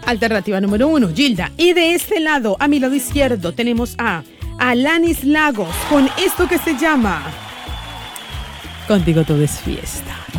Alternativa número 1, Gilda. Y de este lado, a mi lado izquierdo, tenemos a Alanis Lagos con esto que se llama Contigo todo es fiesta.